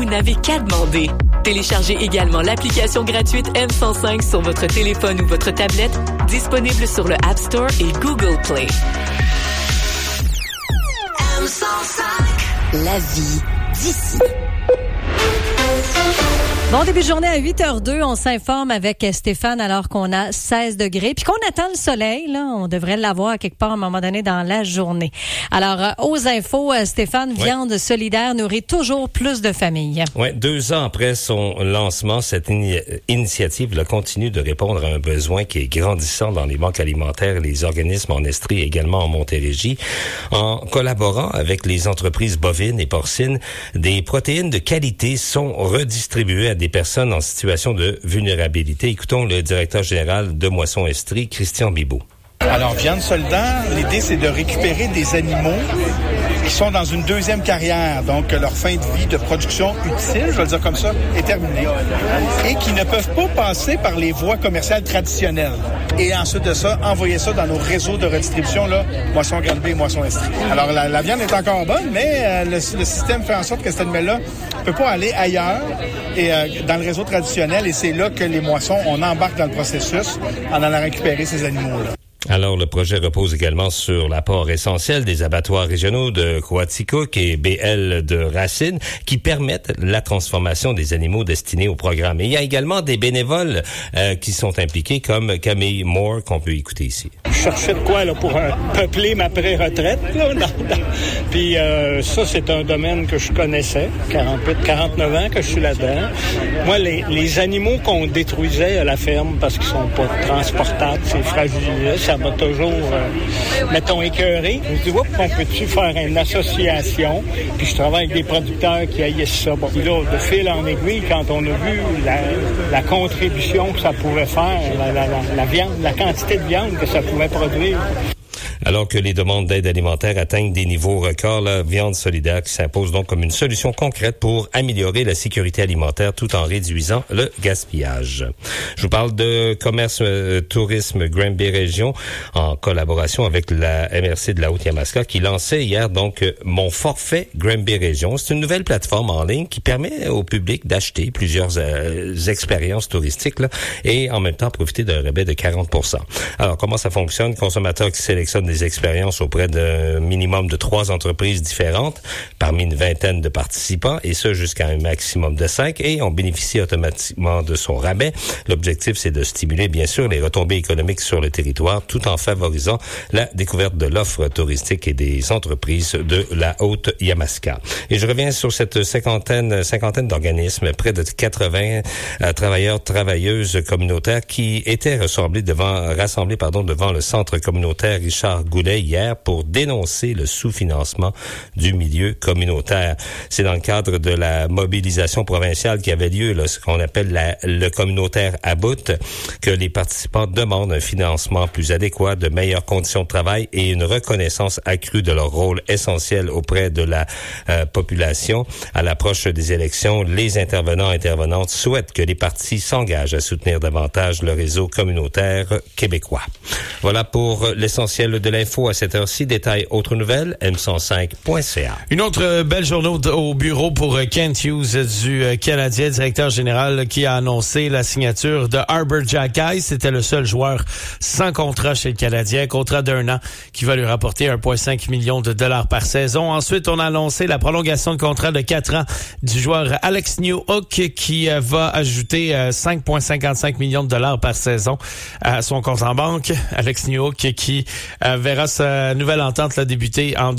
vous n'avez qu'à demander. Téléchargez également l'application gratuite M105 sur votre téléphone ou votre tablette, disponible sur le App Store et Google Play. M105. La vie d'ici. Bon début de journée à 8h02, on s'informe avec Stéphane alors qu'on a 16 degrés. Puis qu'on attend le soleil, là, on devrait l'avoir à quelque part à un moment donné dans la journée. Alors, aux infos, Stéphane, Viande solidaire nourrit toujours plus de familles. Oui, 2 ans après son lancement, cette initiative là, continue de répondre à un besoin qui est grandissant dans les banques alimentaires et les organismes en Estrie et également en Montérégie. En collaborant avec les entreprises bovines et porcines, des protéines de qualité sont redistribuées à des personnes en situation de vulnérabilité. Écoutons le directeur général de Moisson Estrie, Christian Bibeau. Alors, Viande solidaire, l'idée, c'est de récupérer des animaux qui sont dans une deuxième carrière. Donc, leur fin de vie de production utile, je vais le dire comme ça, est terminée. Et qui ne peuvent pas passer par les voies commerciales traditionnelles. Et ensuite de ça, envoyer ça dans nos réseaux de redistribution, là, Moisson Granby et Moisson Estrie. Alors, la viande est encore bonne, mais le système fait en sorte que cet animal-là ne peut pas aller ailleurs et dans le réseau traditionnel. Et c'est là que les moissons, on embarque dans le processus en allant récupérer ces animaux-là. Alors, le projet repose également sur l'apport essentiel des abattoirs régionaux de Coaticook et BL de Racine qui permettent la transformation des animaux destinés au programme. Et il y a également des bénévoles qui sont impliqués comme Camille Moore qu'on peut écouter ici. Je cherchais de quoi là pour peupler ma pré-retraite. Puis ça, c'est un domaine que je connaissais. 49 ans que je suis là-dedans. Moi, les animaux qu'on détruisait à la ferme parce qu'ils sont pas transportables, c'est fragilisé, ça m'a toujours, mettons, écœuré. Je me dis, on peut-tu faire une association? Puis je travaille avec des producteurs qui haïssent ça. Bon, puis là, de fil en aiguille, quand on a vu la contribution que ça pouvait faire, la viande, la quantité de viande que ça pouvait produire. Alors que les demandes d'aide alimentaire atteignent des niveaux records, la Viande solidaire qui s'impose donc comme une solution concrète pour améliorer la sécurité alimentaire tout en réduisant le gaspillage. Je vous parle de commerce tourisme Granby Région en collaboration avec la MRC de la Haute-Yamaska qui lançait hier donc Mon forfait Granby Région. C'est une nouvelle plateforme en ligne qui permet au public d'acheter plusieurs expériences touristiques là, et en même temps profiter d'un rabais de 40%. Alors comment ça fonctionne? Consommateurs qui sélectionnent des expériences auprès d'un minimum de 3 entreprises différentes parmi une vingtaine de participants et ce jusqu'à un maximum de 5 et on bénéficie automatiquement de son rabais. L'objectif, c'est de stimuler bien sûr les retombées économiques sur le territoire tout en favorisant la découverte de l'offre touristique et des entreprises de la Haute-Yamaska. Et je reviens sur cette cinquantaine d'organismes, près de 80 travailleurs-travailleuses communautaires qui étaient rassemblés devant le centre communautaire Richard Goulet hier pour dénoncer le sous-financement du milieu communautaire. C'est dans le cadre de la mobilisation provinciale qui avait lieu, là, ce qu'on appelle le communautaire à bout, que les participants demandent un financement plus adéquat, de meilleures conditions de travail et une reconnaissance accrue de leur rôle essentiel auprès de la population. À l'approche des élections, les intervenantes souhaitent que les partis s'engagent à soutenir davantage le réseau communautaire québécois. Voilà pour l'essentiel de l'info à cette heure-ci. Détail autres nouvelles, m105.ca. Une autre belle journée au bureau pour Kent Hughes du Canadien, directeur général, qui a annoncé la signature de Arbor Xhekaj. C'était le seul joueur sans contrat chez le Canadien, contrat d'1 an qui va lui rapporter 1,5 million de dollars par saison. Ensuite, on a annoncé la prolongation de contrat de 4 ans du joueur Alex Newhook qui va ajouter 5,55 millions de dollars par saison à son compte en banque. Alex Newhook qui verra sa nouvelle entente là, débuter en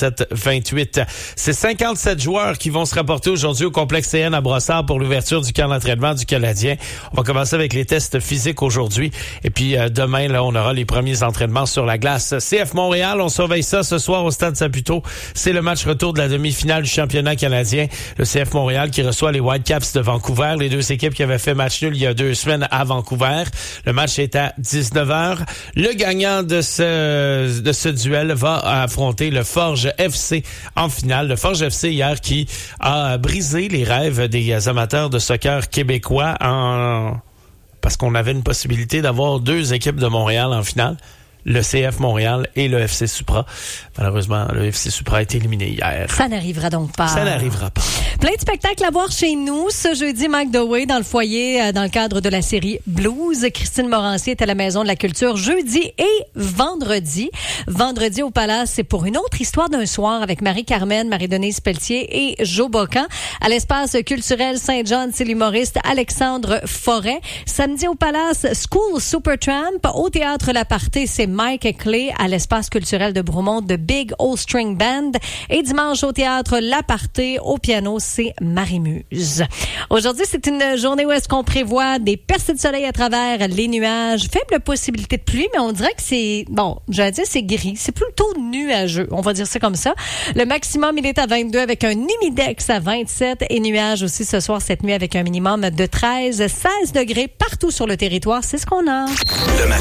2027-28. C'est 57 joueurs qui vont se rapporter aujourd'hui au complexe CN à Brossard pour l'ouverture du camp d'entraînement du Canadien. On va commencer avec les tests physiques aujourd'hui et puis demain, là, on aura les premiers entraînements sur la glace. CF Montréal, on surveille ça ce soir au Stade Saputo. C'est le match retour de la demi-finale du championnat canadien. Le CF Montréal qui reçoit les Whitecaps de Vancouver, les deux équipes qui avaient fait match nul il y a 2 semaines à Vancouver. Le match est à 19h. Le gagnant de ce duel va affronter le Forge FC en finale. Le Forge FC hier qui a brisé les rêves des amateurs de soccer québécois parce qu'on avait une possibilité d'avoir 2 équipes de Montréal en finale. Le CF Montréal et le FC Supra. Malheureusement, le FC Supra a été éliminé hier. Ça n'arrivera donc pas. Ça n'arrivera pas. Plein de spectacles à voir chez nous. Ce jeudi, Mike Dewey dans le foyer dans le cadre de la série Blues. Christine Morancier est à la Maison de la Culture jeudi et vendredi. Vendredi au Palace, c'est pour une autre histoire d'un soir avec Marie-Carmen, Marie-Denise Pelletier et Joe Bocan. À l'espace culturel Saint-John, c'est l'humoriste Alexandre Forêt. Samedi au Palace, School Supertramp. Au Théâtre L'Aparté, c'est Mike Clay. À l'espace culturel de Bromont, de Big Old String Band. Et dimanche au Théâtre L'Aparté, au piano, c'est Marie-Muse. Aujourd'hui, c'est une journée où est-ce qu'on prévoit des percées de soleil à travers les nuages. Faible possibilité de pluie, mais on dirait que c'est, bon, j'allais dire c'est gris. C'est plutôt nuageux. On va dire ça comme ça. Le maximum, il est à 22 avec un humidex à 27 et nuages aussi ce soir, cette nuit avec un minimum de 13, 16 degrés partout sur le territoire. C'est ce qu'on a.